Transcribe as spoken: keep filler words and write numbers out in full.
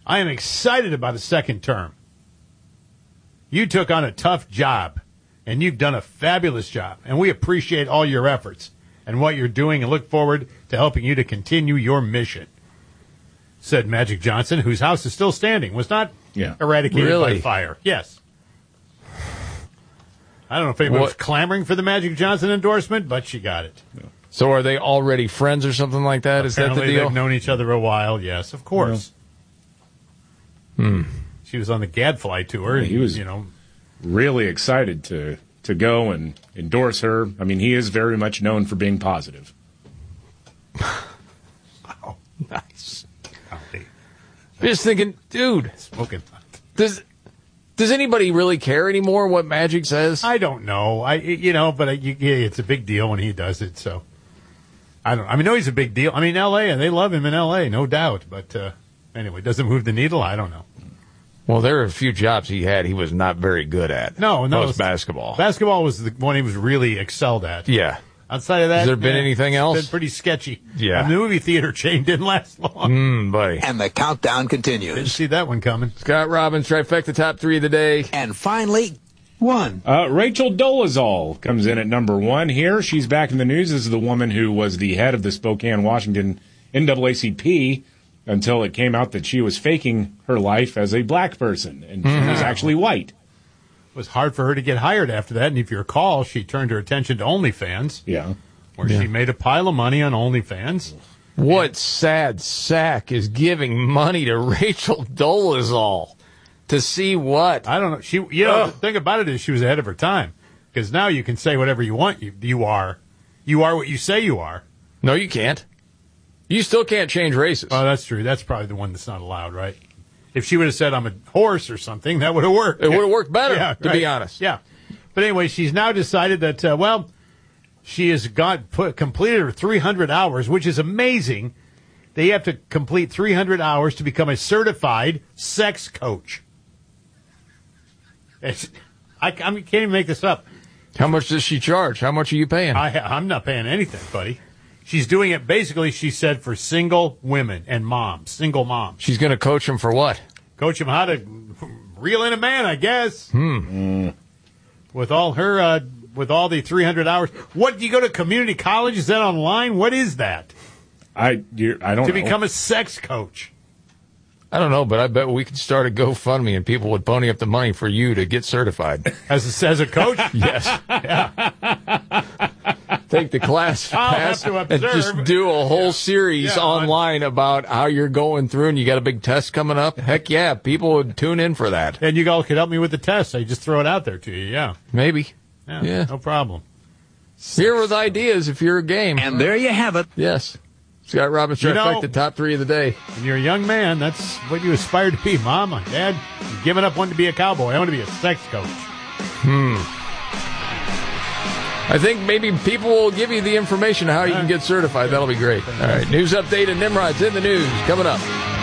I am excited about a second term. You took on a tough job, and you've done a fabulous job, and we appreciate all your efforts and what you're doing and look forward to helping you to continue your mission, said Magic Johnson, whose house is still standing, was not yeah. eradicated really? by fire. Yes. I don't know if anyone What? was clamoring for the Magic Johnson endorsement, but she got it. Yeah. So are they already friends or something like that? Is Apparently that the deal? They've known each other a while, yes, of course. Yeah. Hmm. She was on the Gadfly tour. Yeah, he was, you know, really excited to, to go and endorse her. I mean, he is very much known for being positive. Wow. Nice. I'm just thinking, dude, smoking. Does does anybody really care anymore what Magic says? I don't know. I you know, but I, you, yeah, it's a big deal when he does it. So I don't. I mean, no, he's a big deal. I mean, L A and they love him in L A, no doubt. But uh, anyway, does it move the needle? I don't know. Well, there are a few jobs he had he was not very good at. No, no, that was basketball. Basketball was the one he was really excelled at. Yeah. Outside of that, has there been yeah, anything else? It's been pretty sketchy. Yeah. And the movie theater chain didn't last long. Mm, buddy. And the countdown continues. Didn't see that one coming. Scott Robbins, trifecta top three of the day. And finally, one. Uh, Rachel Dolezal comes in at number one here. She's back in the news. This is the woman who was the head of the Spokane, Washington N double A C P until it came out that she was faking her life as a black person, and Mm-hmm. she was actually white. It was hard for her to get hired after that, and if you recall, she turned her attention to OnlyFans. Yeah. Where yeah. she made a pile of money on OnlyFans. What sad sack is giving money to Rachel Dolezal to see what? I don't know. She, you know, Ugh. the thing about it is she was ahead of her time, because now you can say whatever you want. You, you are, you are what you say you are. No, you can't. You still can't change races. Oh, that's true. That's probably the one that's not allowed, right? If she would have said I'm a horse or something, that would have worked. It would have worked better, yeah, to right. be honest. Yeah. But anyway, she's now decided that, uh, well, she has got put, completed her three hundred hours, which is amazing. They have to complete three hundred hours to become a certified sex coach. It's, I, I can't even make this up. How much does she charge? How much are you paying? I, I'm not paying anything, buddy. She's doing it basically, she said, for single women and moms, single moms. She's going to coach them for what? Coach them how to reel in a man, I guess. Hmm. Mm. With all her, uh, with all the three hundred hours. What, do you go to community college? Is that online? What is that? I, you're, I don't to know. become a sex coach. I don't know, but I bet we could start a GoFundMe and people would pony up the money for you to get certified. As a, as a coach? Yes. Yeah. Take the class I'll pass have to and observe. just do a whole series Yeah, online about how you're going through and you got a big test coming up. Heck yeah, people would tune in for that. And you all could help me with the test. I just throw it out there to you, yeah. Maybe. Yeah, Yeah. no problem. Here with ideas if you're a game. And there you have it. Yes. Scott Robbins, You know- trifecta, top three of the day. When you're a young man, that's what you aspire to be. Mom, Dad, I'm giving up wanting to be a cowboy. I want to be a sex coach. Hmm. I think maybe people will give you the information how you can get certified. That'll be great. All right, news update and Nimrod's in the news coming up.